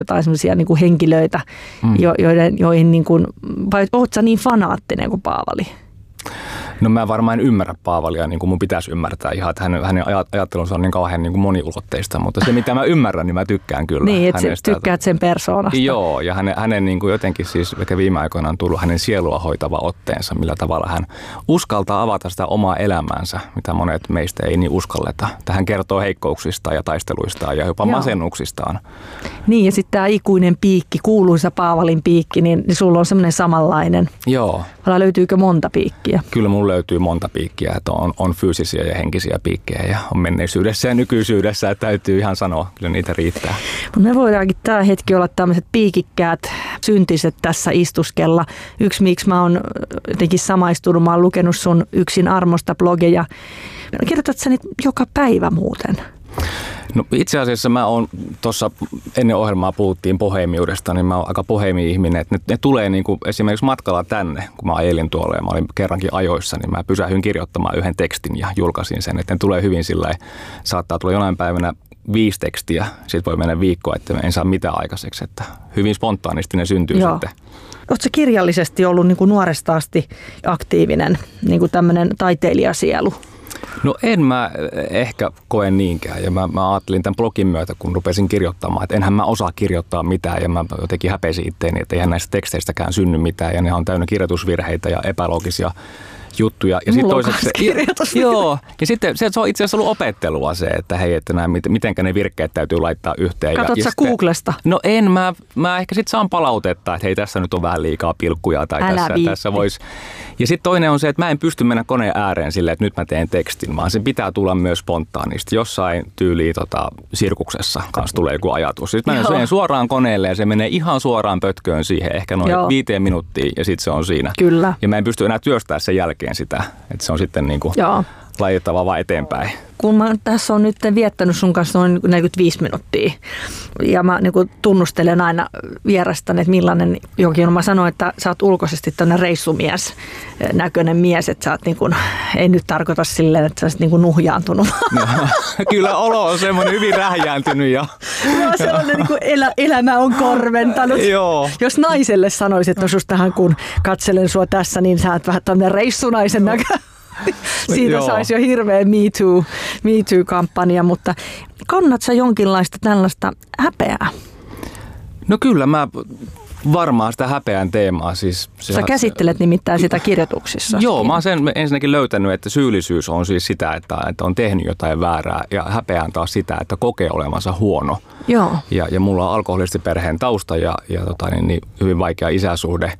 jotain semmoisia niin kuin henkilöitä, joihin niin kuin, vai ootko sä niin fanaattinen kuin Paavali? No mä varmaan en ymmärrä Paavalia, niin kuin mun pitäisi ymmärtää ihan, että hänen ajattelunsa on niin kauhean niin kuin moniulotteista, mutta se mitä mä ymmärrän, niin mä tykkään kyllä. Niin, että tykkäät sen persoonasta. Joo, ja hänen niin kuin jotenkin siis, ehkä viime aikoina on tullut hänen sielua hoitava otteensa, millä tavalla hän uskaltaa avata sitä omaa elämäänsä, mitä monet meistä ei niin uskalleta. Hän kertoo heikkouksistaan ja taisteluistaan ja jopa masennuksistaan. Niin, ja sitten tämä ikuinen piikki, kuuluisa Paavalin piikki, niin sulla on semmoinen samanlainen. Joo. Löytyykö monta piikkiä? Kyllä mulla löytyy monta piikkiä, että on fyysisiä ja henkisiä piikkejä ja on menneisyydessä ja nykyisyydessä, että täytyy ihan sanoa, kyllä niitä riittää. Mutta me voidaankin tämä hetki olla tämmöiset piikikkäät syntiset tässä istuskella. Yksi, miksi mä oon jotenkin samaistunut, mä oon lukenut sun Yksin armosta blogeja. Kirjoitat sä niitä joka päivä muuten? No itse asiassa mä oon tuossa ennen ohjelmaa puhuttiin boheemiudesta, niin mä oon aika boheemi-ihminen, että ne tulee niin kuin esimerkiksi matkalla tänne, kun mä ajelin tuolla ja mä olin kerrankin ajoissa, niin mä pysähdyin kirjoittamaan yhden tekstin ja julkaisin sen, että ne tulee hyvin sillä saattaa tulla jonain päivänä 5 tekstiä, sit voi mennä viikkoa, että en saa mitään aikaiseksi, että hyvin spontaanisti ne syntyy sitten. Oletko kirjallisesti ollut niin kuin nuoresta asti aktiivinen, niin kuin tämmöinen taiteilijasielu? No en mä ehkä koe niinkään ja mä ajattelin tämän blogin myötä, kun rupesin kirjoittamaan, että enhän mä osaa kirjoittaa mitään ja mä jotenkin häpesin itteeni, että eihän näistä teksteistäkään synny mitään ja ne on täynnä kirjoitusvirheitä ja epäloogisia juttuja. Ja mulla on toiseksi joo, ja sitten se on itse asiassa ollut opettelua se, että hei, että mitenkä ne virkkeet täytyy laittaa yhteen. Katsotko sä Googlesta? No en, mä ehkä sitten saan palautetta, että hei, tässä nyt on vähän liikaa pilkkuja tai tässä voisi. Ja sitten toinen on se, että mä en pysty mennä koneen ääreen silleen, että nyt mä teen tekstin, vaan sen pitää tulla myös spontaanisti. Jossain tyyliin sirkuksessa kanssa tulee joku ajatus. Sitten mä menen suoraan koneelle ja se menee ihan suoraan pötköön siihen, ehkä noin 5 minuuttia ja sitten se on siinä. Kyllä. Ja mä en pysty enää työstää sen jälkeen sitä, että se on sitten niin kuin laitettava vaan eteenpäin. Kun mä tässä on nyt viettänyt sun kanssa noin 45 minuuttia ja mä niin kuin tunnustelen aina vierastani, että millainen jokin on. Mä sanoin, että sä oot ulkoisesti tämmöinen reissumies, näköinen mies, että sä oot niin kuin, ei nyt tarkoita silleen, että sä oot niin kuin nuhjaantunut. No, kyllä olo on semmoinen hyvin rähjääntynyt. Ja sellainen niin kuin elämä on korventanut. Joo. Jos naiselle sanoisit, että no sustahan kun katselen sua tässä, niin sä oot vähän tämmöinen reissunaisen näkö. Siitä saisi jo hirveä Me Too-kampanja, mutta kannat sä jonkinlaista tällaista häpeää? No kyllä mä varmaan sitä häpeän teemaa. Siis, sä käsittelet nimittäin sitä kirjoituksissa. Joo, mä oon sen ensinnäkin löytänyt, että syyllisyys on siis sitä, että on tehnyt jotain väärää ja häpeä on taas sitä, että kokee olevansa huono. Joo. Ja mulla on alkoholistiperheen tausta ja niin hyvin vaikea isäsuhde.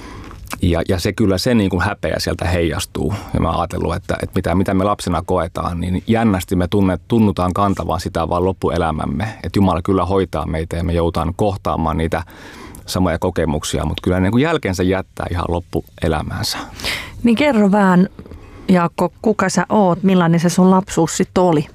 Ja se kyllä se niin kuin häpeä sieltä heijastuu. Ja mä oon ajatellut, että mitä me lapsena koetaan, niin jännästi me tunnutaan kantavaan sitä vaan loppuelämämme. Että Jumala kyllä hoitaa meitä ja me joudutaan kohtaamaan niitä samoja kokemuksia, mutta kyllä ne niin kuin jälkeensä jättää ihan loppuelämäänsä. Niin kerro vähän, Jaakko, kuka sä oot, millainen se sun lapsuus sitten oli?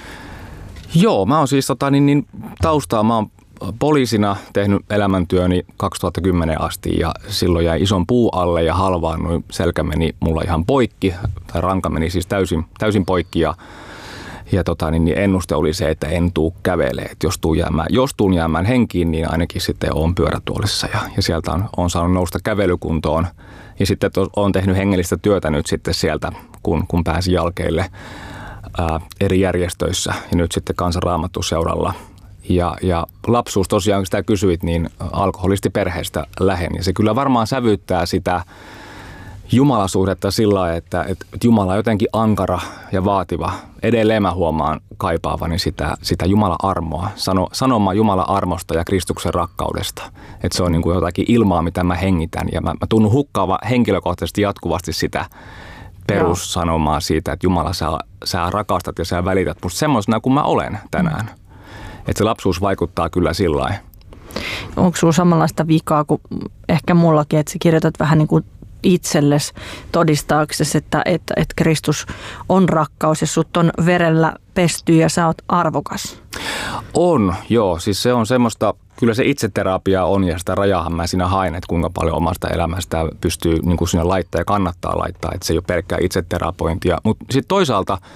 Joo, mä oon siis taustaa, mä oon poliisina tehnyt elämäntyöni 2010 asti ja silloin jäi ison puu alle ja halvaannuin. Selkä meni mulla ihan poikki, tai ranka meni siis täysin poikki ja ennuste oli se, että en tuu kävelemään. Jos tuun jäämään henkiin, niin ainakin sitten olen pyörätuolissa ja sieltä on saanut nousta kävelykuntoon. Ja sitten olen tehnyt hengellistä työtä nyt sitten sieltä, kun pääsin jalkeille eri järjestöissä ja nyt sitten Kansan Raamattuseuralla. Ja lapsuus tosiaan, kun sitä kysyit, niin alkoholistiperheestä lähen. Ja se kyllä varmaan sävyttää sitä jumalasuhdetta sillä lailla, että Jumala on jotenkin ankara ja vaativa. Edelleen mä huomaan kaipaavani sitä Jumalan armoa, sanomaa Jumalan armosta ja Kristuksen rakkaudesta. Että se on niin kuin jotakin ilmaa, mitä mä hengitän. Ja mä tunnun hukkaava henkilökohtaisesti jatkuvasti sitä perussanomaa siitä, että Jumala, sä rakastat ja sä välität musta semmoisena kuin mä olen tänään. Että se lapsuus vaikuttaa kyllä sillä lailla. Onko sulla samanlaista vikaa kuin ehkä mullakin, että sä kirjoitat vähän niin kuin itsellesi todistaaksesi, että Kristus on rakkaus ja sut on verellä pesty ja sä oot arvokas? On, joo. Siis se on semmoista, kyllä se itseterapia on ja sitä rajaahan mä siinä haen, että kuinka paljon omasta elämästä pystyy niin kuin sinne laittaa ja kannattaa laittaa, että se ei ole pelkkää itseterapointia. Mutta sitten toisaalta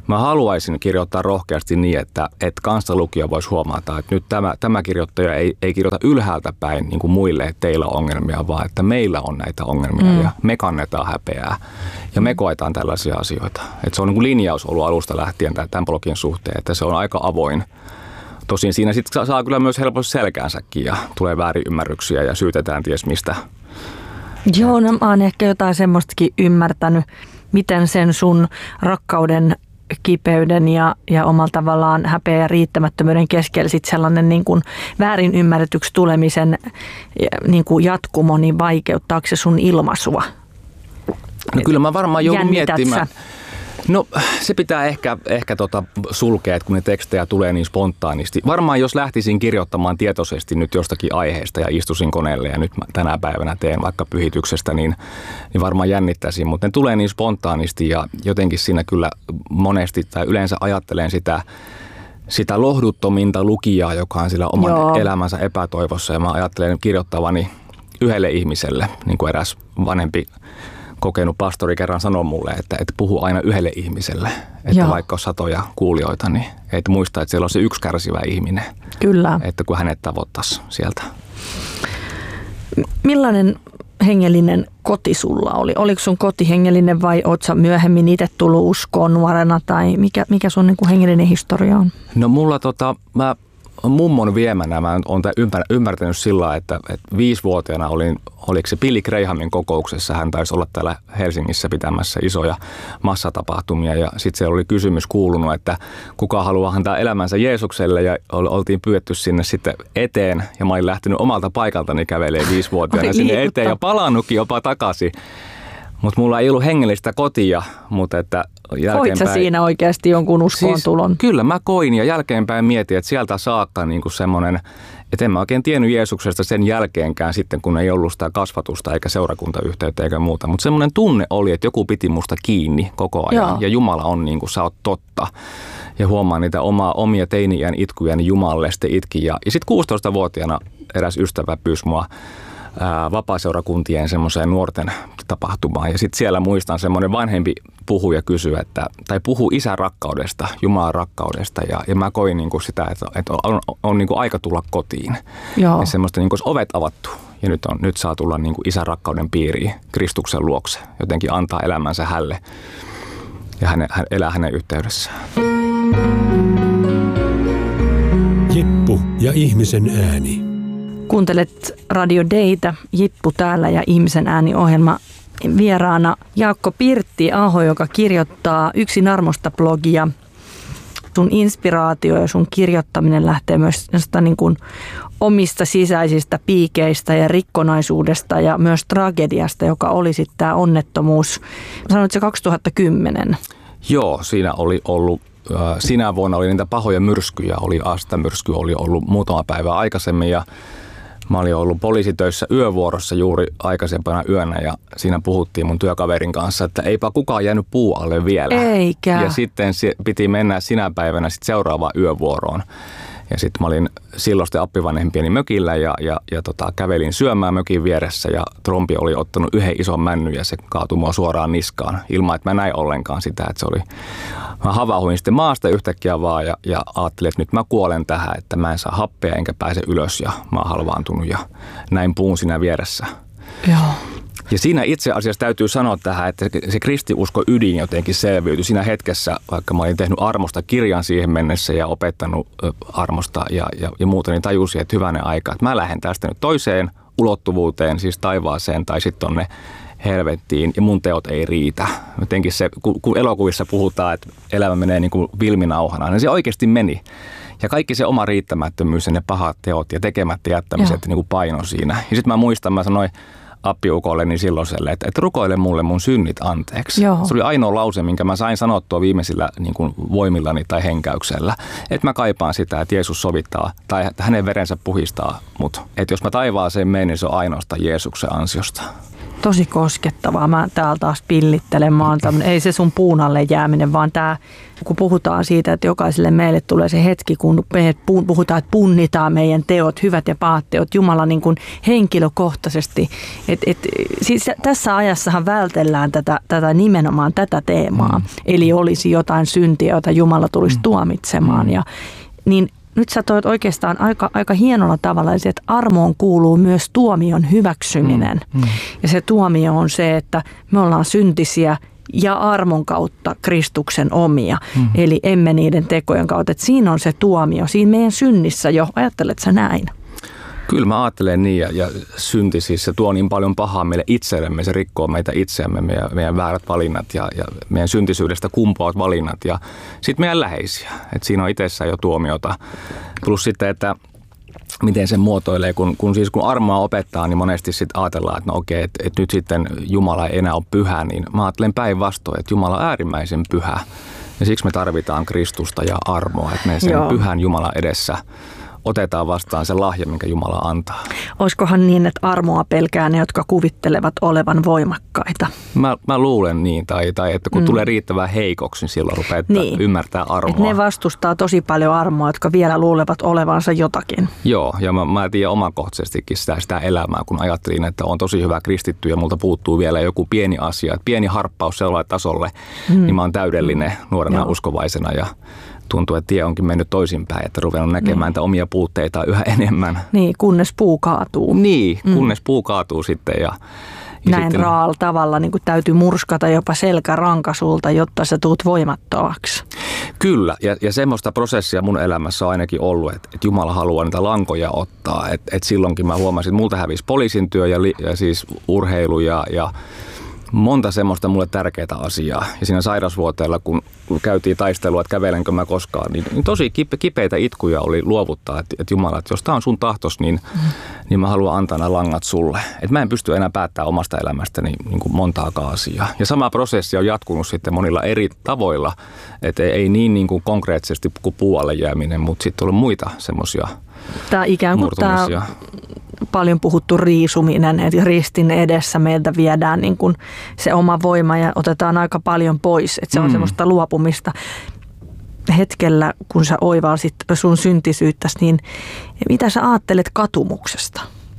mä haluaisin kirjoittaa rohkeasti niin, että kanssalukija voisi huomata, että nyt tämä kirjoittaja ei kirjoita ylhäältä päin niin kuin muille, että teillä on ongelmia, vaan että meillä on näitä ongelmia ja me kannetaan häpeää ja me koetaan tällaisia asioita. Että se on niin kuin linjaus ollut alusta lähtien tämän blogin suhteen, että se on aika avoin. Tosin siinä sitten saa kyllä myös helposti selkäänsäkin ja tulee väärinymmärryksiä ja syytetään ties mistä. Joo, no, mä oon ehkä jotain semmoistakin ymmärtänyt, miten sen sun rakkauden, kipeyden ja omalla tavallaan häpeä ja riittämättömyyden keskellä sit sellainen niin kuin väärin ymmärretyksi tulemisen niin kuin jatkumo, niin vaikeuttaako se sun ilmaisua? No kyllä mä varmaan joudun Jännität miettimään. sä? No se pitää ehkä sulkea, että kun ne tekstejä tulee niin spontaanisti. Varmaan jos lähtisin kirjoittamaan tietoisesti nyt jostakin aiheesta ja istuisin koneelle ja nyt tänä päivänä teen vaikka pyhityksestä, niin varmaan jännittäisin. Mutta ne tulee niin spontaanisti ja jotenkin siinä kyllä monesti tai yleensä ajattelen sitä lohduttominta lukijaa, joka on sillä oman elämänsä epätoivossa. Ja mä ajattelen kirjoittavani yhdelle ihmiselle, niin kuin eräs vanhempi kokenut pastori kerran sanoi mulle, että puhu aina yhdelle ihmiselle, että vaikka on satoja kuulijoita, niin et muista, että siellä on se yksi kärsivä ihminen. Kyllä. Että kun hänet tavoittaisi sieltä. Millainen hengellinen koti sulla oli? Oliko sun koti hengellinen vai oot sä myöhemmin itse tullut uskoon nuorena tai mikä sun niin kuin hengellinen historia on? No mulla mä mummon viemänä mä oon ymmärtänyt sillä, että 5-vuotiaana oliko se Billy Grahamin kokouksessa, hän taisi olla täällä Helsingissä pitämässä isoja massatapahtumia ja sitten siellä oli kysymys kuulunut, että kuka haluaa antaa elämänsä Jeesukselle ja oltiin pyydetty sinne sitten eteen ja mä olin lähtenyt omalta paikaltani kävelemään 5-vuotiaana sinne eteen ja palannutkin jopa takaisin. Mutta mulla ei ollut hengellistä kotia, mutta että jälkeenpäin... Koit sä siinä oikeasti jonkun uskoon tulon? Siis, kyllä mä koin ja jälkeenpäin mietin, että sieltä saakka niinku semmoinen, että en mä oikein tiennyt Jeesuksesta sen jälkeenkään sitten, kun ei ollut sitä kasvatusta eikä seurakuntayhteyttä eikä muuta. Mutta semmoinen tunne oli, että joku piti musta kiinni koko ajan. Joo. Ja Jumala on niin kuin sä oot totta. Ja huomaan niitä omia teini-iän itkuja, niin Jumalalle sitten itkin. Ja sitten 16-vuotiaana eräs ystävä pyysi mua vapaaseurakuntien semmoiseen nuorten tapahtumaan. Ja sitten siellä muistan semmoinen vanhempi puhuu ja kysyy, tai puhuu isän rakkaudesta, Jumalan rakkaudesta. Ja mä koin niinku sitä, että on niinku aika tulla kotiin. Joo. Ja semmoista niinku ovet avattu. Ja nyt saa tulla niinku isän rakkauden piiriin, Kristuksen luokse. Jotenkin antaa elämänsä hälle ja hän elää hänen yhteydessään. Jippu ja ihmisen ääni. Kuuntelet Radio Daytä, Jippu täällä ja Ihmisen ääni-ohjelma vieraana Jaakko Pirtti-Aho, joka kirjoittaa Yksin armosta blogia. Sun inspiraatio ja sun kirjoittaminen lähtee myös niin kuin omista sisäisistä piikeistä ja rikkonaisuudesta ja myös tragediasta, joka oli sitten tämä onnettomuus. Sanoit se 2010. Joo, siinä oli ollut. Sinä vuonna oli niitä pahoja myrskyjä, Asta-myrsky oli ollut muutama päivä aikaisemmin ja mä olin ollut poliisitöissä yövuorossa juuri aikaisempana yönä ja siinä puhuttiin mun työkaverin kanssa, että eipä kukaan jäänyt puu alle vielä. Eikä. Ja sitten piti mennä sinä päivänä sitten seuraavaan yövuoroon. Ja sitten mä olin silloisten appivanhempieni mökillä ja kävelin syömään mökin vieressä ja trompi oli ottanut yhden ison männyn ja se kaatui mua suoraan niskaan ilman, että mä näin ollenkaan sitä, että se oli. Mä havahduin sitten maasta yhtäkkiä vaan ja ajattelin, että nyt mä kuolen tähän, että mä en saa happea enkä pääse ylös ja mä oon halvaantunut ja näin puun siinä vieressä. Joo. Ja siinä itse asiassa täytyy sanoa tähän, että se kristiusko ydin jotenkin selviytyi siinä hetkessä, vaikka mä olin tehnyt armosta kirjan siihen mennessä ja opettanut armosta ja muuta, niin tajusin, että hyvänen aika, että mä lähden tästä nyt toiseen ulottuvuuteen, siis taivaaseen tai sitten tonne helvettiin ja mun teot ei riitä. Jotenkin se, kun elokuvissa puhutaan, että elämä menee niin kuin vilminauhana, niin se oikeasti meni. Ja kaikki se oma riittämättömyys ja ne pahat teot ja tekemättä jättämiset niin kuin paino siinä. Ja sitten mä muistan, mä sanoin appiukolleni silloiselle, että rukoile mulle mun synnit anteeksi. Joo. Se oli ainoa lause, minkä mä sain sanottua viimeisillä niin kuin voimillani tai henkäyksellä. Että mä kaipaan sitä, että Jeesus sovittaa tai että hänen verensä puhistaa mut. Että jos mä taivaaseen menen, niin se on ainoastaan Jeesuksen ansiosta. Tosi koskettavaa. Mä täällä taas pillittelen. Ei se sun puun alle jääminen, vaan tämä, kun puhutaan siitä, että jokaiselle meille tulee se hetki, kun me puhutaan, että punnitaan meidän teot, hyvät ja pahat teot, Jumala niin kuin henkilökohtaisesti. Siis tässä ajassahan vältellään tätä nimenomaan tätä teemaa. Eli olisi jotain syntiä, jota Jumala tulisi tuomitsemaan. Ja, niin nyt sä toit oikeastaan aika hienolla tavalla, että armoon kuuluu myös tuomion hyväksyminen. Ja se tuomio on se, että me ollaan syntisiä ja armon kautta Kristuksen omia. Eli emme niiden tekojen kautta. Että siinä on se tuomio, siinä meidän synnissä jo. Ajattelet sä näin? Kyllä mä ajattelen niin, ja synti siis se tuo niin paljon pahaa meille itsellemme, se rikkoo meitä itseämme, meidän väärät valinnat ja meidän syntisyydestä kumpuavat valinnat ja sitten meidän läheisiä. Et siinä on itsessään jo tuomiota. Plus sitten, että miten se muotoilee, kun armoa opettaa, niin monesti sitten ajatellaan, että no okei, että nyt sitten Jumala ei enää ole pyhä, niin mä ajattelen päinvastoin, että Jumala on äärimmäisen pyhä. Ja siksi me tarvitaan Kristusta ja armoa, että me sen pyhän Jumalan edessä otetaan vastaan se lahja, minkä Jumala antaa. Olisikohan niin, että armoa pelkää ne, jotka kuvittelevat olevan voimakkaita? Mä luulen niin, tai että kun tulee riittävän heikoksi, niin silloin rupeaa ymmärtää armoa. Että ne vastustaa tosi paljon armoa, jotka vielä luulevat olevansa jotakin. Joo, ja mä tiedän omakohtaisestikin sitä elämää, kun ajattelin, että on tosi hyvä kristitty ja multa puuttuu vielä joku pieni asia, että pieni harppaus sellainen tasolle, niin mä oon täydellinen nuorena uskovaisena ja tuntuu, että tie onkin mennyt toisinpäin, että ruvennut näkemään niitä omia puutteita yhä enemmän. Niin, kunnes puu kaatuu. Niin, kunnes puu kaatuu sitten. Ja näin sitten raalla tavalla niin kuin täytyy murskata jopa selkäranka sulta, jotta sä tuut voimattomaksi. Kyllä, ja semmoista prosessia mun elämässä on ainakin ollut, että Jumala haluaa niitä lankoja ottaa. Et silloinkin mä huomasin, että multa hävisi poliisin työ ja siis urheilu ja monta semmoista mulle tärkeää asiaa. Ja siinä sairausvuoteella, kun käytiin taistelua, että kävelenkö mä koskaan, niin tosi kipeitä itkuja oli luovuttaa, että Jumala, että jos tää on sun tahtos, niin mä haluan antaa nämä langat sulle. Että mä en pysty enää päättämään omasta elämästäni niin kuin montaakaan asiaa. Ja sama prosessi on jatkunut sitten monilla eri tavoilla, että ei niin kuin konkreettisesti kuin puualle jääminen, mutta sitten on muita semmoisia tämä ikään kuin tämä paljon puhuttu riisuminen, että ristin edessä meiltä viedään niin kuin se oma voima ja otetaan aika paljon pois, että se on semmoista luopumista. Hetkellä, kun sä oivalsit sun syntisyyttäsi, niin mitä sä ajattelet katumuksesta?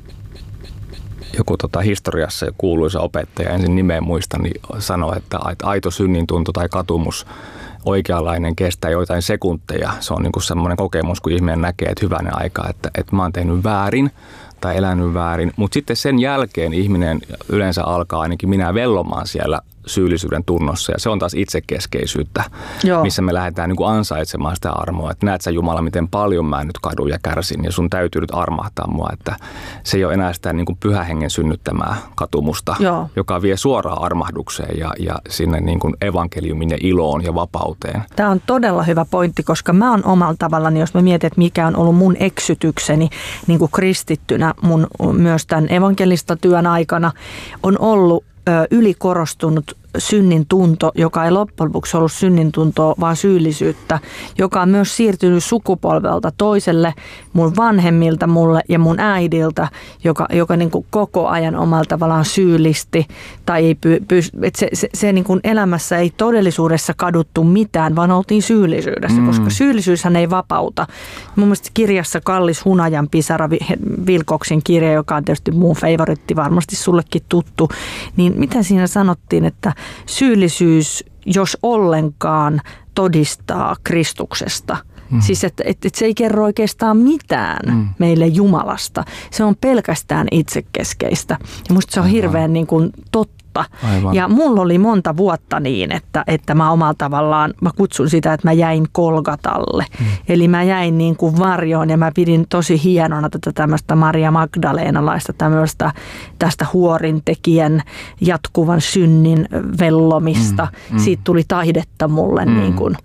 Joku historiassa kuuluisa opettaja, ensin nimeä muista, niin sanoi, että aito synnintunto tai katumus oikeanlainen kestää joitain sekunteja. Se on niin kuin semmoinen kokemus, kun ihminen näkee, että hyvänen aika, että mä oon tehnyt väärin tai elänyt väärin. Mutta sitten sen jälkeen ihminen yleensä alkaa ainakin minä vellomaan siellä syyllisyyden tunnossa. Ja se on taas itsekeskeisyyttä, missä me lähdetään niin kuin ansaitsemaan sitä armoa. Että näet sä Jumala, miten paljon mä nyt kadun ja kärsin ja sun täytyy nyt armahtaa mua. Että se ei ole enää sitä niin kuin pyhän hengen synnyttämää katumusta, joka vie suoraan armahdukseen ja sinne niin kuin evankeliumin ja iloon ja vapauteen. Tämä on todella hyvä pointti, koska mä oon omalla tavallani, jos mä mietin, että mikä on ollut mun eksytykseni niin kuin kristittynä mun myös tämän evankelista työn aikana, on ollut ylikorostunut synnin tunto, joka ei loppujen lopuksi ollut synnin tuntoa, vaan syyllisyyttä, joka on myös siirtynyt sukupolvelta toiselle, mun vanhemmilta mulle ja mun äidiltä, joka niin kuin koko ajan omalla tavallaan syyllisti. Tai ei se niin kuin elämässä ei todellisuudessa kaduttu mitään, vaan oltiin syyllisyydessä, koska syyllisyyshän ei vapauta. Mun mielestä kirjassa Kallis Hunajan pisara, Wilcoxin kirja, joka on tietysti mun favoritti, varmasti sullekin tuttu, niin mitä siinä sanottiin, että syyllisyys, jos ollenkaan, todistaa Kristuksesta. Siis että se ei kerro oikeastaan mitään meille Jumalasta. Se on pelkästään itsekeskeistä. Ja musta se on hirveän niin kuin totta. Aivan. Ja mulla oli monta vuotta niin, että mä omalla tavallaan, mä kutsun sitä, että mä jäin Kolgatalle. Eli mä jäin niin kuin varjoon ja mä pidin tosi hienona tätä tämmöistä Maria Magdaleenalaista tästä huorintekijän jatkuvan synnin vellomista. Siitä tuli taidetta mulle niin kuin.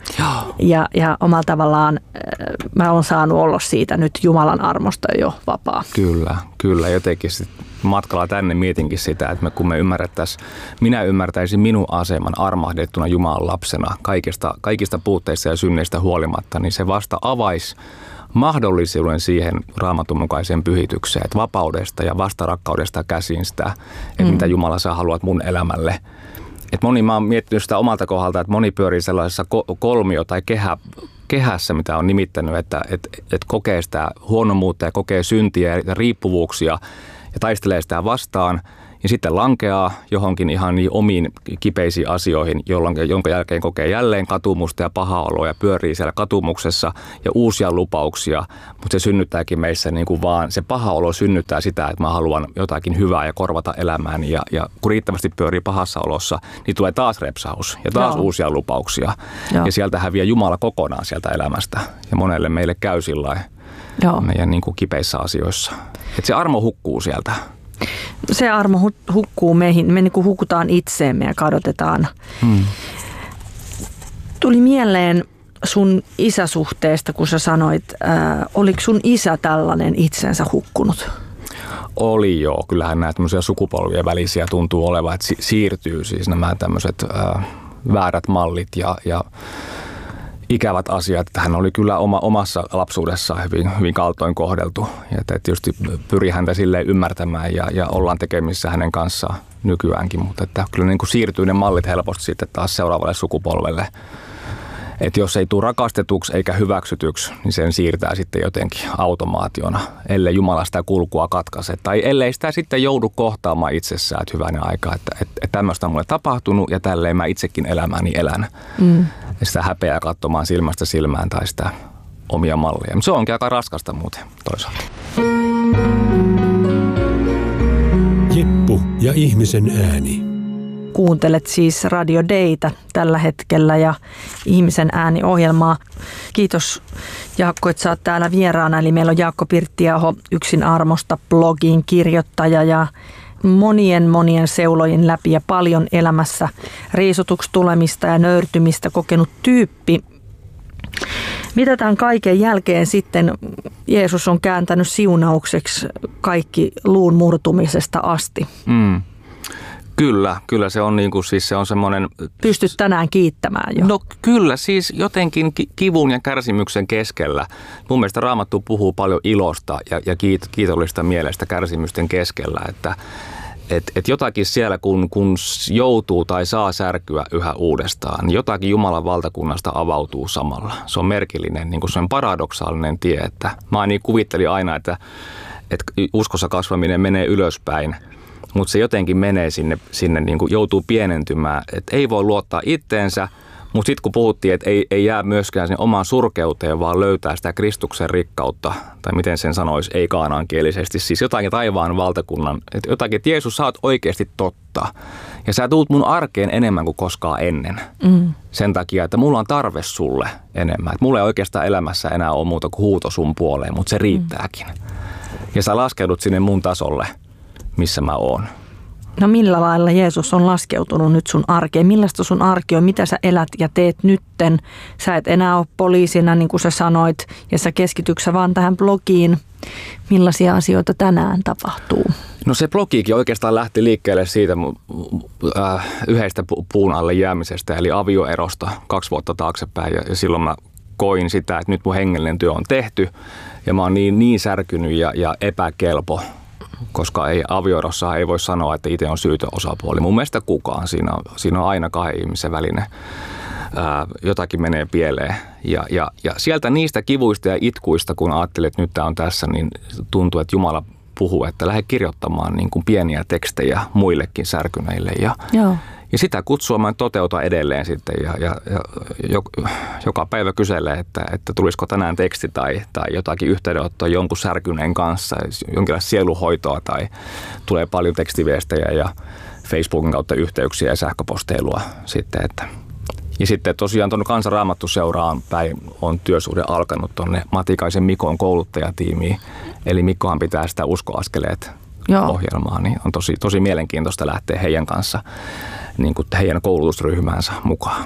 Ja omalla tavallaan mä oon saanut olla siitä nyt Jumalan armosta jo vapaa. Kyllä, jotenkin matkalla tänne mietinkin sitä, että kun me minä ymmärtäisin minun aseman armahdettuna Jumalan lapsena kaikista puutteista ja synneistä huolimatta, niin se vasta avaisi mahdollisuuden siihen Raamatun mukaiseen pyhitykseen, että vapaudesta ja vastarakkaudesta käsin sitä, että mitä Jumala sä haluat mun elämälle. Et mä oon miettinyt sitä omalta kohdalta, että moni pyörii sellaisessa kolmio- tai kehässä, mitä on nimittänyt, että kokee sitä huonomuutta ja kokee syntiä ja riippuvuuksia ja taistelee sitä vastaan. Ja sitten lankeaa johonkin ihan niin omiin kipeisiin asioihin, jonka jälkeen kokee jälleen katumusta ja pahaa oloa ja pyörii siellä katumuksessa ja uusia lupauksia. Mutta se synnyttääkin meissä niin kuin vaan, se paha olo synnyttää sitä, että mä haluan jotakin hyvää ja korvata elämääni. Ja kun riittävästi pyörii pahassa olossa, niin tulee taas repsaus ja taas uusia lupauksia. Ja sieltä häviää Jumala kokonaan sieltä elämästä. Ja monelle meille käy sillä meidän niin kuin kipeissä asioissa. Että se armo hukkuu sieltä. Se armo hukkuu meihin. Me niin kuin hukutaan itseemme ja kadotetaan. Tuli mieleen sun isäsuhteesta, kun sä sanoit, oliko sun isä tällainen itsensä hukkunut? Oli joo. Kyllähän näitä tämmöisiä sukupolvien välisiä tuntuu olevan, että siirtyy siis nämä tämmöiset väärät mallit ja ikävät asiat. Hän oli kyllä omassa lapsuudessaan hyvin kaltoin kohdeltu. Ja tietysti pyri häntä silleen ymmärtämään ja ollaan tekemissä hänen kanssaan nykyäänkin. Mutta että kyllä niin kuin siirtyy ne mallit helposti sitten taas seuraavalle sukupolvelle. Että jos ei tule rakastetuksi eikä hyväksytyksi, niin sen siirtää sitten jotenkin automaationa, ellei Jumala sitä kulkua katkaise. Tai ellei sitä sitten joudu kohtaamaan itsessään, että hyvänen aika, että tämmöistä on mulle tapahtunut ja tälleen mä itsekin elämääni elän. Ja sitä häpeää katsomaan silmästä silmään tai sitä omia malleja. Mutta se onkin aika raskasta muuten toisaalta. Jeppu ja ihmisen ääni. Kuuntelet siis Radio Daytä tällä hetkellä ja Ihmisen ääni-ohjelmaa. Kiitos Jaakko, että sä oot täällä vieraana. Eli meillä on Jaakko Pirttiaho, Yksin armosta -blogin kirjoittaja ja monien seulojen läpi ja paljon elämässä riisutuksi tulemista ja nöyrtymistä kokenut tyyppi. Mitä tämän kaiken jälkeen sitten Jeesus on kääntänyt siunaukseksi kaikki luun murtumisesta asti? Kyllä se on niin kuin, siis se on semmoinen... Pystyt tänään kiittämään jo. No kyllä, siis jotenkin kivun ja kärsimyksen keskellä. Mun mielestä Raamattu puhuu paljon ilosta ja kiitollista mielestä kärsimysten keskellä, että jotakin siellä kun joutuu tai saa särkyä yhä uudestaan, niin jotakin Jumalan valtakunnasta avautuu samalla. Se on merkillinen, niin kuin se on paradoksaalinen tie, että mä niin kuvittelin aina, että uskossa kasvaminen menee ylöspäin. Mutta se jotenkin menee sinne niin kuin joutuu pienentymään, että ei voi luottaa itteensä, mutta sitten kun puhuttiin, että ei jää myöskään sinne omaan surkeuteen, vaan löytää sitä Kristuksen rikkautta, tai miten sen sanoisi, ei kaanaankielisesti, siis jotakin taivaan valtakunnan, että jotakin, että Jeesus, sä oot oikeasti totta, ja sä tuut mun arkeen enemmän kuin koskaan ennen, sen takia, että mulla on tarve sulle enemmän, että mulla ei oikeastaan elämässä enää ole muuta kuin huuto sun puoleen, mutta se riittääkin, ja sä laskeudut sinne mun tasolle, missä mä oon. No millä lailla Jeesus on laskeutunut nyt sun arkeen? Millaista sun arki on? Mitä sä elät ja teet nytten? Sä et enää ole poliisina, niin kuin sä sanoit, ja sä keskityksä vaan tähän blogiin. Millaisia asioita tänään tapahtuu? No se blogiikin oikeastaan lähti liikkeelle siitä yhdestä puun alle jäämisestä, eli avioerosta 2 vuotta taaksepäin. Ja silloin mä koin sitä, että nyt mun hengellinen työ on tehty, ja mä oon niin särkynyt ja epäkelpo, koska avioerossa ei voi sanoa, että itse on syytön osapuoli. Mun mielestä kukaan. Siinä on aina 2 ihmisen välinen. Jotakin menee pieleen. Ja sieltä niistä kivuista ja itkuista, kun ajattelin, että nyt tämä on tässä, niin tuntuu, että Jumala puhuu, että lähde kirjoittamaan niin kuin pieniä tekstejä muillekin särkyneille. Ja sitä kutsua mä toteutan edelleen sitten ja joka päivä kyselee, että tulisiko tänään teksti tai jotakin yhteydenottoa jonkun särkyneen kanssa, jonkinlaista sieluhoitoa tai tulee paljon tekstiviestejä ja Facebookin kautta yhteyksiä ja sähköposteilua sitten. Ja sitten tosiaan tuonne Kansan Raamattuseuraan päin on työsuhde alkanut tuonne Matikaisen Mikon kouluttajatiimiin. Eli Mikkohan pitää sitä Uskoaskeleet ohjelmaa, niin on tosi mielenkiintoista lähteä heidän kanssa niin kuin heidän koulutusryhmäänsä mukaan.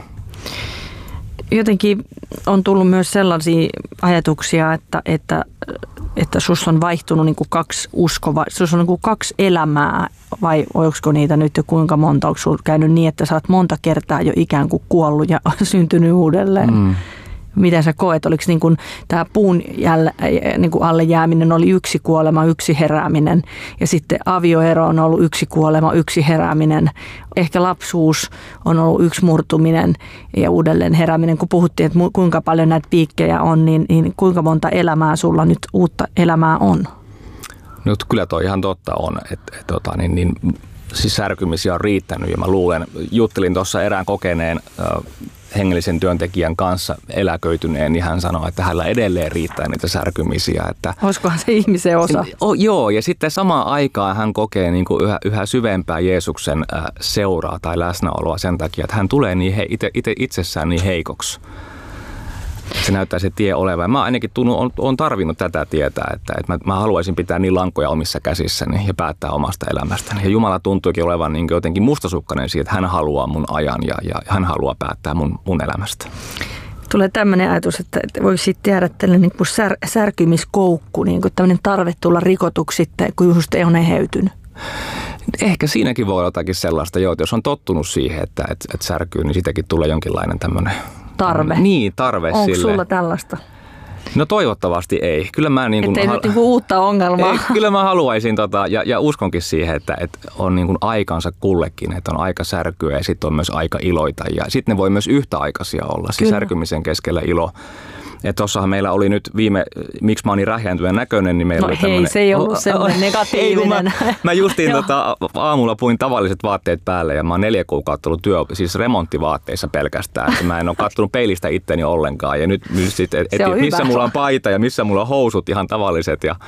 Jotenkin on tullut myös sellaisia ajatuksia, että sus on vaihtunut niin kuin 2 sus on niin kuin 2 elämää, vai oliko niitä nyt jo kuinka monta? Onko sinulla käynyt niin, että sä oot monta kertaa jo ikään kuin kuollut ja syntynyt uudelleen? Miten sä koet, oliko niin kuin tämä puun niin kuin alle jääminen oli yksi kuolema, yksi herääminen ja sitten avioero on ollut yksi kuolema, yksi herääminen. Ehkä lapsuus on ollut yksi murtuminen ja uudelleen herääminen. Kun puhuttiin, että kuinka paljon näitä piikkejä on, niin kuinka monta elämää sulla nyt uutta elämää on? No kyllä toi ihan totta on, että siis särkymisiä on riittänyt ja mä luulen, juttelin tuossa erään kokeneen hengellisen työntekijän kanssa eläköityneen, niin hän sanoi, että hänellä edelleen riittää niitä särkymisiä. Että olisikohan se ihmisen osa? Joo, ja sitten samaan aikaan hän kokee niin kuin yhä syvempää Jeesuksen seuraa tai läsnäoloa sen takia, että hän tulee niin itsessään niin heikoksi. Se näyttää se tie olevan. Mä ainakin on tarvinnut tätä tietää, että mä haluaisin pitää niin lankoja omissa käsissäni ja päättää omasta elämästäni. Ja Jumala tuntuikin olevan niin jotenkin mustasukkainen siitä, että hän haluaa mun ajan ja hän haluaa päättää mun elämästä. Tulee tämmöinen ajatus, että voisi tehdä tällainen niin kuin särkymiskoukku, niin kuin tämmöinen tarve tulla rikotuksi sitten, kun just ei ole eheytynyt. Ehkä siinäkin voi olla jotakin sellaista, jos on tottunut siihen, että särkyy, niin siitäkin tulee jonkinlainen tämmöinen tarve. Niin, tarve onko sille. Onko sulla tällaista? No toivottavasti ei. Kyllä mä niin kuin ettei nyt niin kuin uutta ongelmaa. Ei, kyllä mä haluaisin ja uskonkin siihen, että on niin kuin aikansa kullekin, että on aika särkyä ja sitten on myös aika iloita ja sitten ne voi myös yhtäaikaisia olla, siis särkymisen keskellä ilo. Ja tuossahan meillä oli nyt miksi mä oon niin rähjäntyneen näköinen, niin meillä oli tämmöinen... se ei ollut semmoinen negatiivinen. Mä justiin aamulla puin tavalliset vaatteet päälle ja mä oon 4 kuukautta ollut siis remonttivaatteissa pelkästään. Että mä en ole kattonut peilistä itteni ollenkaan ja nyt sitten, missä mulla on paita ja missä mulla on housut ihan tavalliset ja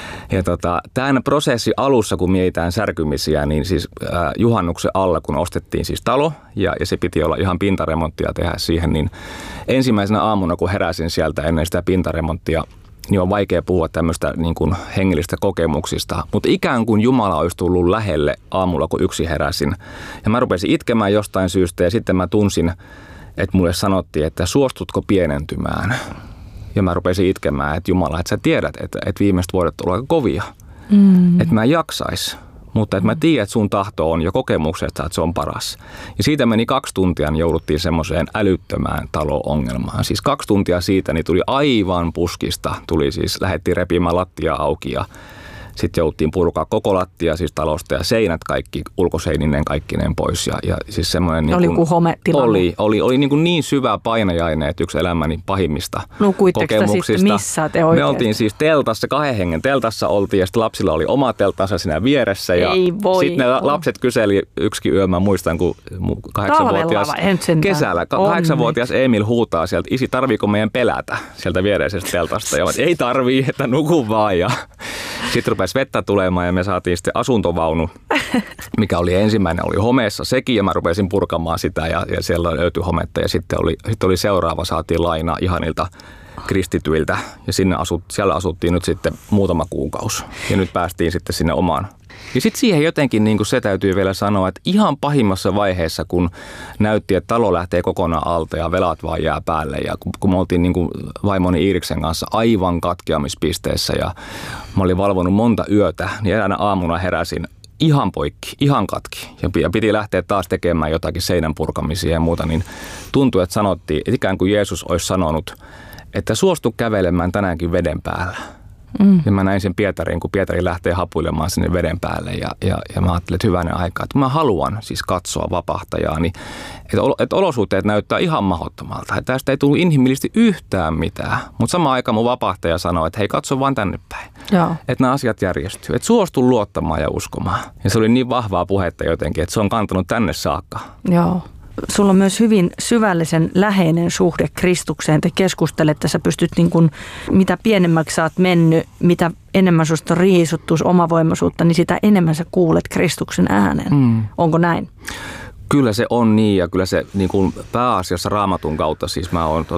tämän prosessin alussa, kun mietitään särkymisiä, niin siis juhannuksen alla, kun ostettiin siis talo ja se piti olla ihan pintaremonttia tehdä siihen, niin ensimmäisenä aamuna, kun heräsin sieltä ennen sitä pintaremonttia, niin on vaikea puhua tämmöistä niin kuin hengellistä kokemuksista. Mutta ikään kuin Jumala olisi tullut lähelle aamulla, kun yksin heräsin. Ja mä rupesin itkemään jostain syystä ja sitten mä tunsin, että mulle sanottiin, että suostutko pienentymään. Ja mä rupesin itkemään, että Jumala, että sä tiedät, että viimeiset vuodet on aika kovia. Että mä en jaksais. Mutta että mä tiedän, että sun tahto on jo kokemuksesta, että se on paras. Ja siitä meni 2 tuntia, niin jouduttiin semmoiseen älyttömään talo-ongelmaan. Siis 2 tuntia siitä, niin tuli aivan puskista. Lähdettiin repimään lattia auki ja sitten jouttiin purkaa koko lattia siis talosta ja seinät kaikki ulkoseininen kaikkineen pois. Ja siis semmoinen oli kuin hometilanne. Oli niin syvä painajainen, että yksi elämäni pahimmista kokemuksista. Sitten, missä te oikein? Me oltiin siis teltassa, 2 hengen teltassa oltiin ja sitten lapsilla oli oma teltansa siinä vieressä. Ja sitten ne lapset kyseli yksikin yö, mä muistan, kun 8-vuotias kesällä, 8-vuotias Emil huutaa sieltä, isi, tarviiko meidän pelätä sieltä viereisestä teltasta? Ja ei tarvii, että nuku vaan. Ja sitten rupesi vettä tulemaan ja me saatiin sitten asuntovaunu, mikä oli ensimmäinen, oli homeessa sekin ja mä rupesin purkamaan sitä ja siellä löytyi hometta ja sitten oli seuraava, saatiin laina ihanilta kristityiltä ja siellä asuttiin nyt sitten muutama kuukausi ja nyt päästiin sitten sinne omaan. Ja sitten siihen jotenkin niin kuin se täytyy vielä sanoa, että ihan pahimmassa vaiheessa, kun näytti, että talo lähtee kokonaan alta ja velat vaan jää päälle ja kun me oltiin niin kuin vaimoni Iiriksen kanssa aivan katkeamispisteessä ja mä olin valvonut monta yötä, niin eräänä aamuna heräsin ihan poikki, ihan katki ja piti lähteä taas tekemään jotakin seinän purkamisia ja muuta, niin tuntui, että sanottiin, että ikään kuin Jeesus olisi sanonut, että suostu kävelemään tänäänkin veden päällä. Ja mä näin sen Pietarin, kun Pietari lähtee hapuilemaan sinne veden päälle ja mä ajattelin, että hyvänen aika, että mä haluan siis katsoa vapahtajaa, niin että olosuhteet näyttää ihan mahdottomalta. Että tästä ei tullut inhimillisesti yhtään mitään, mutta samaan aikaan mun vapahtaja sanoi, että hei, katso vaan tänne päin. Joo. Että nämä asiat järjestyy, että suostu luottamaan ja uskomaan. Ja se oli niin vahvaa puhetta jotenkin, että se on kantanut tänne saakka. Joo. Sulla on myös hyvin syvällisen läheinen suhde Kristukseen. Te keskustelette, sä pystyt niin kuin, mitä pienemmäksi sä oot mennyt, mitä enemmän susta on riisuttu omavoimaisuutta, niin sitä enemmän sä kuulet Kristuksen äänen. Onko näin? Kyllä se on niin ja kyllä se niin kuin pääasiassa Raamatun kautta, siis mä oon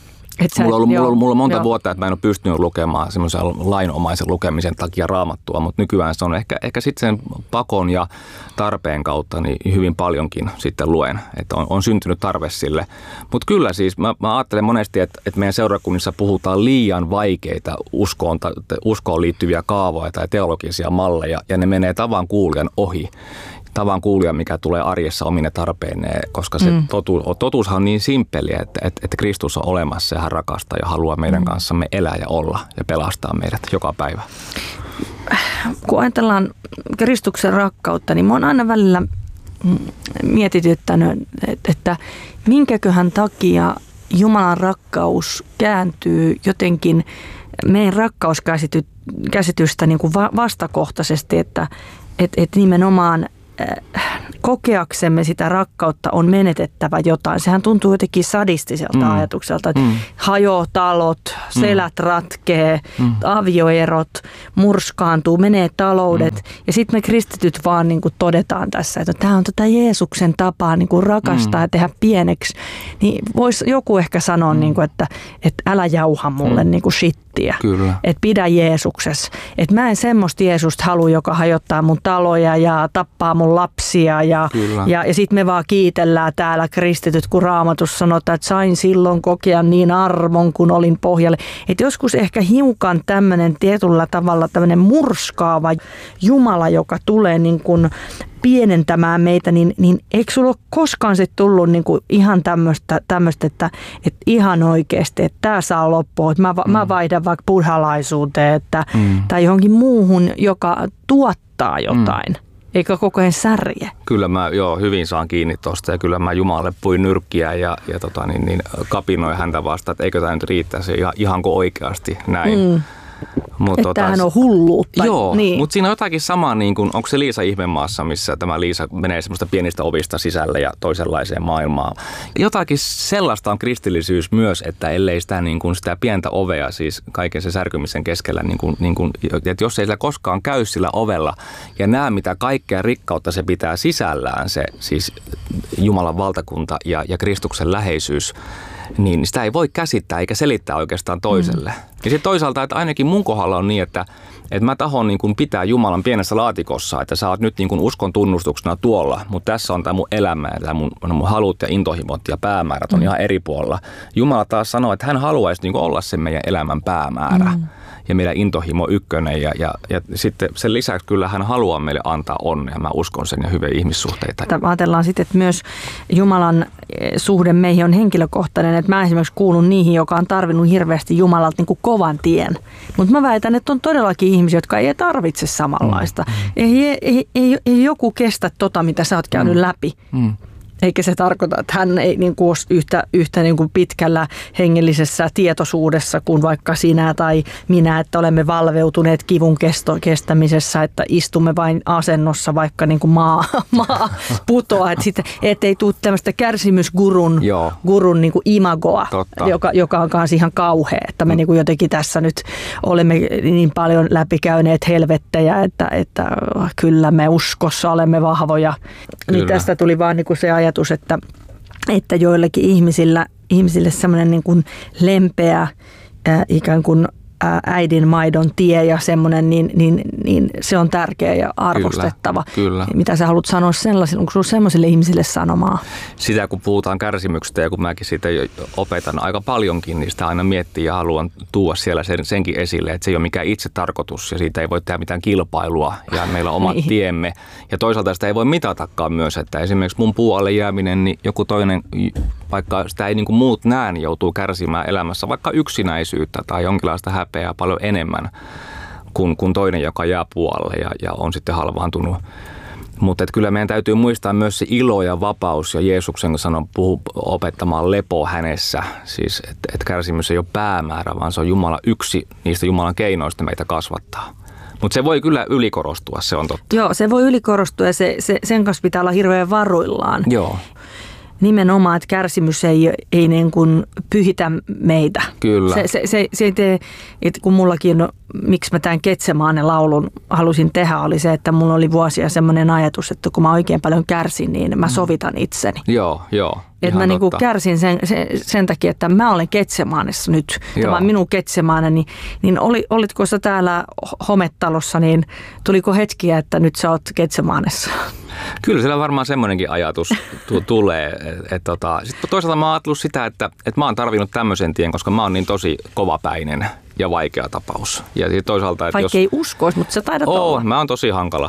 Mulla on monta vuotta, että mä en ole pystynyt lukemaan semmoisen lainomaisen lukemisen takia Raamattua, mutta nykyään se on ehkä sitten sen pakon ja tarpeen kautta niin hyvin paljonkin sitten luen, että on syntynyt tarve sille. Mutta kyllä siis mä ajattelen monesti, että meidän seurakunnissa puhutaan liian vaikeita uskoon liittyviä kaavoja tai teologisia malleja ja ne menee tavan kuulijan ohi. tavan kuulija, mikä tulee arjessa omine tarpeineen, koska se totuushan on niin simppeliä, että Kristus on olemassa ja hän rakastaa ja haluaa meidän kanssamme elää ja olla ja pelastaa meidät joka päivä. Kun ajatellaan Kristuksen rakkautta, niin mä oon aina välillä mietityttänyt, että minkäköhän takia Jumalan rakkaus kääntyy jotenkin meidän rakkauskäsitystä niin kuin vastakohtaisesti, että nimenomaan kokeaksemme sitä rakkautta on menetettävä jotain. Sehän tuntuu jotenkin sadistiselta ajatukselta, että hajoaa talot, selät ratkee, avioerot, murskaantuu, menee taloudet. Ja sitten me kristityt vaan niin kuin todetaan tässä, että tämä on tätä Jeesuksen tapaa niin kuin rakastaa ja tehdä pieneksi. Niin voisi joku ehkä sanoa, niin kuin, että älä jauha mulle niin kuin shittiä. Että pidä Jeesuksessa. Että mä en semmoista Jeesusta halua, joka hajottaa mun taloja ja tappaa mun lapsia ja sitten me vaan kiitellään täällä kristityt, kun Raamatussa sanotaan, että sain silloin kokea niin armon, kun olin pohjalle. Että joskus ehkä hiukan tämmöinen tietyllä tavalla tämmöinen murskaava Jumala, joka tulee niin kuin pienentämään meitä, niin eikö sulla ole koskaan sitten tullut niin kuin ihan tämmöistä, että ihan oikeasti, että tämä saa loppua, että mä vaihdan vaikka buddhalaisuuteen tai johonkin muuhun, joka tuottaa jotain. Eikä koko ajan särje. Kyllä mä hyvin saan kiinni tuosta ja kyllä mä Jumalalle puin nyrkkiä ja kapinoin häntä vastaan, että eikö tämä nyt riittäisi ihanko oikeasti näin. Että tämähän on hulluutta. Joo, niin. Mutta siinä on jotakin samaa, niin kuin, onko se Liisa Ihmemaassa, missä tämä Liisa menee semmoista pienistä ovista sisälle ja toisenlaiseen maailmaan. Jotakin sellaista on kristillisyys myös, että ellei sitä, niin kuin, sitä pientä ovea, siis kaiken se särkymisen keskellä, niin kuin, että jos ei sillä koskaan käy sillä ovella ja näe mitä kaikkea rikkautta se pitää sisällään, se siis Jumalan valtakunta ja Kristuksen läheisyys, niin sitä ei voi käsittää eikä selittää oikeastaan toiselle. Ja sitten toisaalta, että ainakin mun kohdalla on niin, että mä tahon niin kuin pitää Jumalan pienessä laatikossa, että sä oot nyt niin kuin uskon tunnustuksena tuolla, mutta tässä on tämä mun elämä ja tämä mun halut ja intohimot ja päämäärät on ihan eri puolella. Jumala taas sanoo, että hän haluaisi niin kuin olla se meidän elämän päämäärä. Ja meidän intohimo ykkönen ja sitten sen lisäksi kyllä hän haluaa meille antaa onnea. Mä uskon sen ja hyviä ihmissuhteita. Ajatellaan sitten, että myös Jumalan suhde meihin on henkilökohtainen. Että mä esimerkiksi kuulun niihin, joka on tarvinnut hirveästi Jumalalta niin kuin kovan tien. Mutta mä väitän, että on todellakin ihmisiä, jotka ei tarvitse samanlaista. Ei joku kestä mitä sä oot käynyt läpi. Eikä se tarkoita, että hän ei niin kuin ole yhtä niin kuin pitkällä hengellisessä tietoisuudessa kuin vaikka sinä tai minä, että olemme valveutuneet kivun kestämisessä, että istumme vain asennossa, vaikka niin kuin maa putoaa. Että ei tule tämmöistä kärsimysgurun niin kuin imagoa, joka on kanssa ihan kauhea. Että me niin kuin jotenkin tässä nyt olemme niin paljon läpikäyneet helvettejä, että kyllä me uskossa olemme vahvoja. Niin tästä tuli vaan niin kuin se ajatus, että joillekin ihmisille semmoinen niin kuin lempeä ikään kuin äidin maidon tie ja semmoinen, niin se on tärkeä ja arvostettava. Kyllä. Mitä sä haluat sanoa sellaisille? Onko sinulla semmoisille ihmisille sanomaa? Sitä kun puhutaan kärsimyksestä ja kun mäkin siitä opetan aika paljonkin, niin sitä aina miettii ja haluan tuoda siellä senkin esille, että se ei ole mikään itse tarkoitus ja siitä ei voi tehdä mitään kilpailua ja meillä on omat tiemme. Ja toisaalta sitä ei voi mitatakaan myös, että esimerkiksi mun puolelle jääminen, niin joku toinen, vaikka sitä ei niin kuin muut näe, niin joutuu kärsimään elämässä vaikka yksinäisyyttä tai jonkinlaista häpeää paljon enemmän kuin toinen, joka jää puolelle ja on sitten halvaantunut. Mutta kyllä meidän täytyy muistaa myös se ilo ja vapaus ja Jeesuksen sanon opettamaan lepo hänessä. Siis että kärsimys ei ole päämäärä, vaan se on Jumala yksi niistä Jumalan keinoista meitä kasvattaa. Mutta se voi kyllä ylikorostua, se on totta. Joo, se voi ylikorostua ja sen kanssa pitää olla hirveän varuillaan. Joo. Nimenomaan, että kärsimys ei niin kuin pyhitä meitä. Kyllä. Se ei tee, että kun mullakin, miksi mä tämän Getsemaanen laulun halusin tehdä, oli se, että mulla oli vuosia semmoinen ajatus, että kun mä oikein paljon kärsin, niin mä sovitan itseni. Joo. Että mä niinku kärsin sen takia, että mä olen Getsemaanessa nyt. Tämä on minun Getsemaanen. Niin olitko sä täällä hometalossa, niin tuliko hetkiä, että nyt sä oot Getsemaanessa? Kyllä siellä varmaan semmoinenkin ajatus tulee. Sitten toisaalta mä oon ajatellut sitä, että mä oon tarvinnut tämmöisen tien, koska mä oon niin tosi kovapäinen ja vaikea tapaus. Ja toisaalta, että vaikka ei uskoisi, mutta sä taidat olla. Mä oon tosi hankala.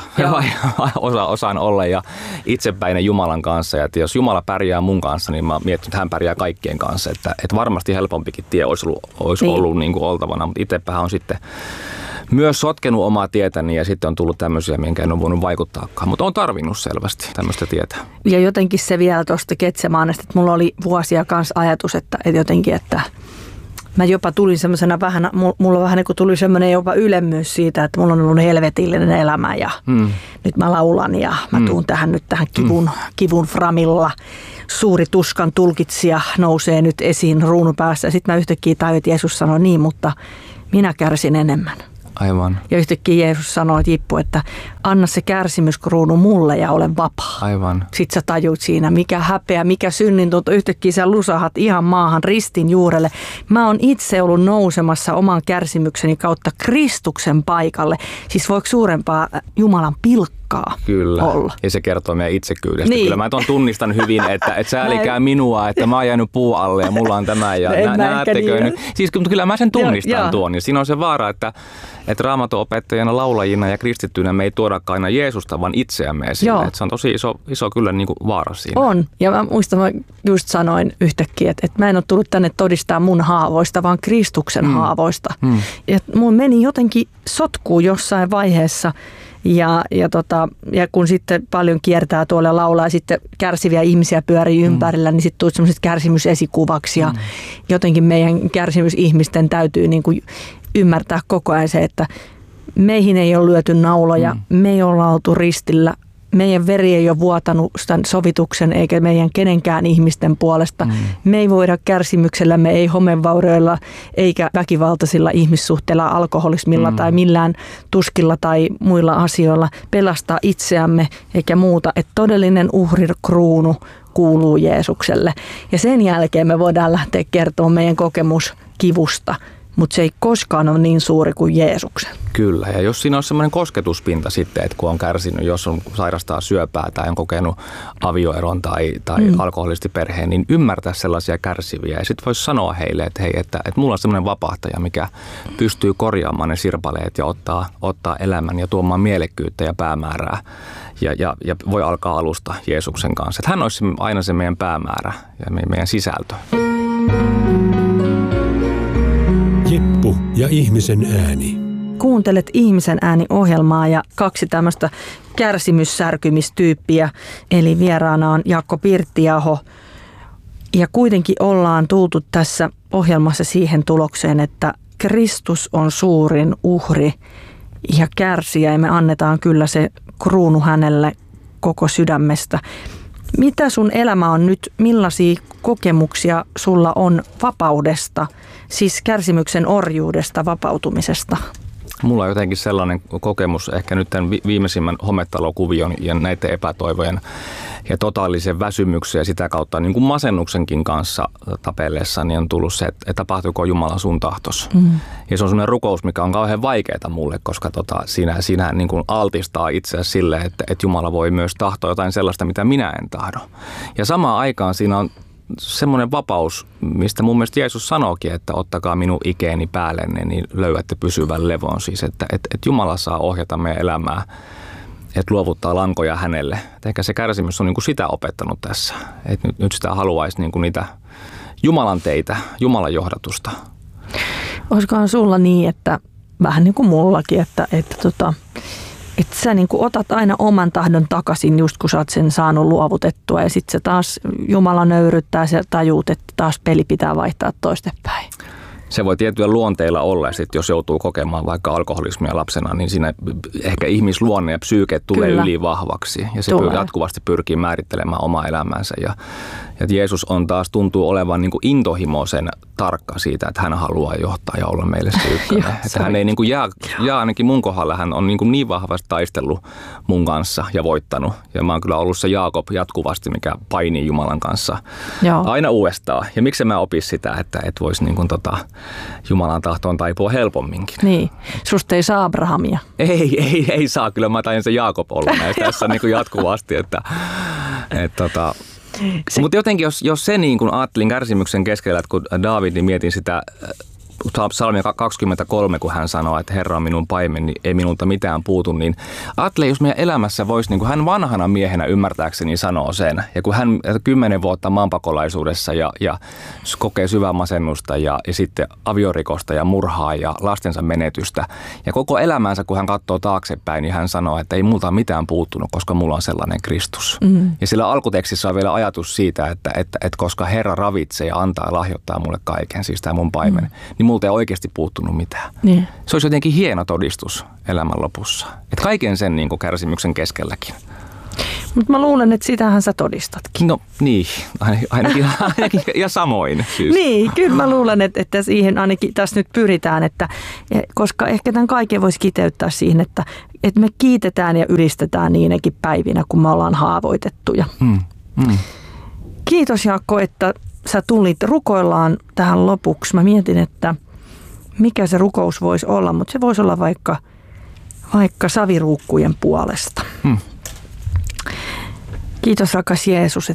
Osaan olla ja itsepäinen Jumalan kanssa. Ja että jos Jumala pärjää mun kanssa, niin mä mietin, että hän pärjää kaikkien kanssa. Että varmasti helpompikin tie olisi ollut niin kuin oltavana, mutta itsepähän on sitten myös sotkenut omaa tietäni ja sitten on tullut tämmöisiä, minkä en ole voinut vaikuttaakaan. Mutta on tarvinnut selvästi tämmöistä tietä. Ja jotenkin se vielä tuosta Getsemanesta, että mulla oli vuosia kanssa ajatus, että jotenkin, että mä jopa tulin semmoisena mulla vähän niin kuin tuli semmoinen jopa ylemmyys siitä, että mulla on ollut helvetillinen elämä ja nyt mä laulan ja mä tuun tähän kivun framilla. Suuri tuskan tulkitsija nousee nyt esiin ruunun päässä ja sitten mä yhtäkkiä tajuin, että Jeesus sanoi niin, mutta minä kärsin enemmän. Aivan. Ja yhtäkkiä Jeesus sanoi Jippu, että anna se kärsimyskruunu mulle ja olen vapaa. Aivan. Sitten sä tajuut siinä, mikä häpeä, mikä synnintunto. Yhtäkkiä sä lusahat ihan maahan ristin juurelle. Mä oon itse ollut nousemassa oman kärsimykseni kautta Kristuksen paikalle. Siis voiko suurempaa Jumalan pilkkaa Kyllä. olla? Ja se kertoo meidän itsekyydestä. Niin. Kyllä mä ton tunnistan hyvin, että säälikää minua, että mä oon jäänyt puu alle ja mulla on tämä. Ja näettekö nyt? Siis kyllä mä sen tunnistan tuon. Ja siinä on se vaara, että Raamatun opettajana, laulajina ja kristittyinä me ei tuodakaan aina Jeesusta, vaan itseämme esille. Että se on tosi iso kyllä niin kuin vaara siinä. On. Ja mä muistan, mä just sanoin yhtäkkiä, että mä en ole tullut tänne todistaa mun haavoista, vaan Kristuksen haavoista. Ja mun meni jotenkin sotkuu jossain vaiheessa. Ja kun sitten paljon kiertää tuolla laulaa ja sitten kärsiviä ihmisiä pyörii ympärillä, niin sitten tulet sellaiset kärsimysesikuvaksi. Ja jotenkin meidän kärsimysihmisten täytyy niin kuin ymmärtää koko ajan se, että meihin ei ole lyöty nauloja, me ei olla oltu ristillä, meidän veri ei ole vuotanut sitä sovituksen eikä meidän kenenkään ihmisten puolesta. Me ei voida kärsimyksellä, me ei homevaurioilla eikä väkivaltaisilla ihmissuhteilla, alkoholismilla tai millään tuskilla tai muilla asioilla pelastaa itseämme eikä muuta. Että todellinen uhrirkruunu kuuluu Jeesukselle. Ja sen jälkeen me voidaan lähteä kertomaan meidän kokemus kivusta. Mutta se ei koskaan ole niin suuri kuin Jeesuksen. Kyllä, ja jos siinä on semmoinen kosketuspinta sitten, että kun on kärsinyt, jos on sairastaa syöpää tai on kokenut avioeron tai alkoholistiperheen, niin ymmärtää sellaisia kärsiviä. Ja sitten voisi sanoa heille, että hei, että mulla on semmoinen vapahtaja, mikä pystyy korjaamaan ne sirpaleet ja ottaa elämän ja tuomaan mielekkyyttä ja päämäärää. Ja voi alkaa alusta Jeesuksen kanssa. Että hän olisi aina se meidän päämäärä ja meidän sisältö. Jippu ja ihmisen ääni. Kuuntelet Ihmisen ääni-ohjelmaa ja 2 tämmöistä kärsimyssärkymistyyppiä, eli vieraana on Jaakko Pirttiaho. Ja kuitenkin ollaan tultu tässä ohjelmassa siihen tulokseen, että Kristus on suurin uhri ja kärsijä, ja me annetaan kyllä se kruunu hänelle koko sydämestä. Mitä sun elämä on nyt, millaisia kokemuksia sulla on vapaudesta, siis kärsimyksen orjuudesta, vapautumisesta? Mulla on jotenkin sellainen kokemus ehkä nyt tämän viimeisimmän hometalokuvion ja näiden epätoivojen ja totaalisen väsymyksen ja sitä kautta niin kuin masennuksenkin kanssa tapelleessa niin on tullut se, että tapahtuuko Jumala sun tahtos. Ja se on sellainen rukous, mikä on kauhean vaikeaa mulle, koska siinä niin kuin altistaa itseäsi sille, että Jumala voi myös tahtoa jotain sellaista, mitä minä en tahdo. Ja samaan aikaan siinä on semmoinen vapaus, mistä mun mielestä Jeesus sanookin, että ottakaa minun ikeeni päällenne, niin löydätte pysyvän levon. Siis, että Jumala saa ohjata meidän elämää, että luovuttaa lankoja hänelle. Et ehkä se kärsimys on niin kuin sitä opettanut tässä. Että nyt sitä haluaisi niin kuin niitä Jumalan teitä, Jumalan johdatusta. Olisikohan sulla niin, että vähän niin kuin mullakin, että sä niin kuin otat aina oman tahdon takaisin just kun sä oot sen saanut luovutettua ja sitten se taas Jumala nöyryttää ja tajuut, että taas peli pitää vaihtaa toistepäin. Se voi tietyllä luonteilla olla, että jos joutuu kokemaan vaikka alkoholismia lapsena, niin siinä ehkä ihmisluonne ja psyyke tulee yli vahvaksi. Ja se jatkuvasti pyrkii määrittelemään omaa elämäänsä Ja Jeesus on taas tuntuu olevan niin kuin intohimoisen tarkka siitä, että hän haluaa johtaa ja olla meille se ykkönen. Että hän ei niin kuin jää ainakin mun kohdalla, hän on niin vahvasti taistellut mun kanssa ja voittanut. Ja mä oon kyllä ollut se Jaakob jatkuvasti, mikä painii Jumalan kanssa aina uudestaan. Ja miksi mä opis sitä, että et voisi niin kuin Jumalan tahtoon taipua helpomminkin. Niin, susta ei saa Abrahamia. Ei saa, kyllä mä tain se Jaakob olla näissä tässä niin kuin jatkuvasti, mutta jotenkin, jos se niin kuin ajattelin kärsimyksen keskellä, että kun Daavid, niin mietin sitä Psalmia 23, kun hän sanoo, että Herra on minun paimen, niin ei minulta mitään puutu, niin ajattelen, jos meidän elämässä voisi, niin kuin hän vanhana miehenä ymmärtääkseni sanoo sen, ja kun hän 10 vuotta maanpakolaisuudessa ja kokee syvää masennusta ja sitten aviorikosta ja murhaa ja lastensa menetystä, ja koko elämänsä, kun hän katsoo taaksepäin, niin hän sanoo, että ei multa mitään puuttunut, koska mulla on sellainen Kristus. Ja sillä alkutekstissä on vielä ajatus siitä, että koska Herra ravitsee ja antaa ja lahjoittaa mulle kaiken, siis tämä mun paimen, niin multa ei oikeasti puuttunut mitään. Niin. Se olisi jotenkin hieno todistus elämän lopussa. Että kaiken sen niin kuin kärsimyksen keskelläkin. Mutta mä luulen, että sitähän sä todistatkin. No niin, ainakin ja samoin. Siis. Niin, kyllä mä luulen, että siihen ainakin tässä nyt pyritään, että koska ehkä tämän kaiken voisi kiteyttää siihen, että me kiitetään ja ylistetään niinäkin päivinä, kun me ollaan haavoitettuja. Kiitos Jaakko, että sä tulit. Rukoillaan tähän lopuksi. Mä mietin, että mikä se rukous voisi olla, mutta se voisi olla vaikka saviruukkujen puolesta. Kiitos rakas Jeesus,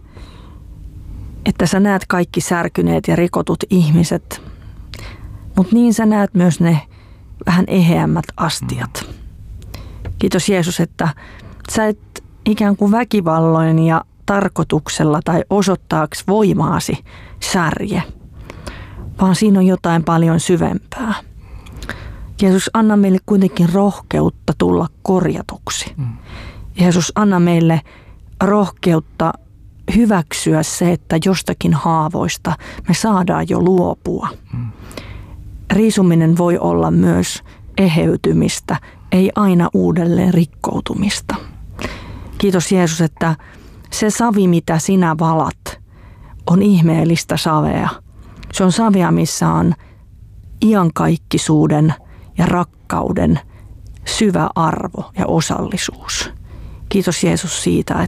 että sä näet kaikki särkyneet ja rikotut ihmiset, mutta niin sä näet myös ne vähän eheämmät astiat. Kiitos Jeesus, että sä et ikään kuin väkivalloin ja tarkoituksella tai osoittaaksesi voimaasi särje, vaan siinä on jotain paljon syvempää. Jeesus, anna meille kuitenkin rohkeutta tulla korjatuksi. Jeesus, anna meille rohkeutta hyväksyä se, että jostakin haavoista me saadaan jo luopua. Riisuminen voi olla myös eheytymistä, ei aina uudelleen rikkoutumista. Kiitos Jeesus, että se savi, mitä sinä valat, on ihmeellistä savea. Se on savea, missä on iankaikkisuuden ja rakkauden syvä arvo ja osallisuus. Kiitos Jeesus siitä,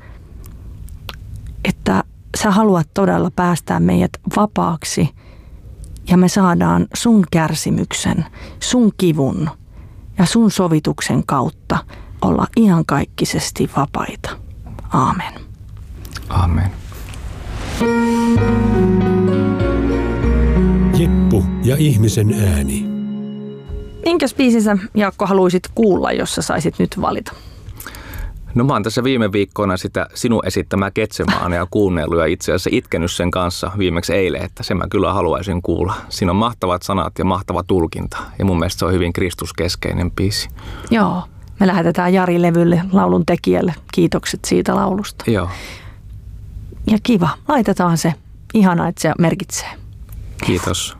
että sä haluat todella päästää meidät vapaaksi ja me saadaan sun kärsimyksen, sun kivun ja sun sovituksen kautta olla iankaikkisesti vapaita. Aamen. Aamen. Jeppu ja ihmisen ääni. Minkäs biisin sä, Jaakko, haluaisit kuulla, jos sä saisit nyt valita? No mä oon tässä viime viikkoina sitä sinun esittämää Getsemaanea kuunnellut ja itse asiassa itkenyt sen kanssa viimeksi eilen, että sen mä kyllä haluaisin kuulla. Siinä on mahtavat sanat ja mahtava tulkinta ja mun mielestä se on hyvin kristuskeskeinen biisi. Joo, me lähetetään Jari-levylle, laulun tekijälle. Kiitokset siitä laulusta. Joo. Ja kiva, laitetaan se. Ihanaa, että se merkitsee. Kiitos.